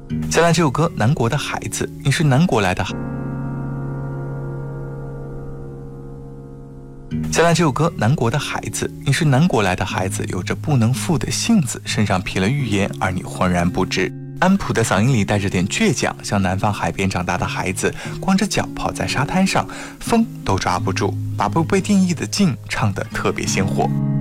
下来这首歌《南国的孩子》，你是南国来的。下来这首歌《南国的孩子》，你是南国来的孩子，有着不能负的性子，身上披了预言，而你浑然不知。安普的嗓音里带着点倔强，像南方海边长大的孩子，光着脚跑在沙滩上，风都抓不住，把不被定义的静唱得特别鲜活。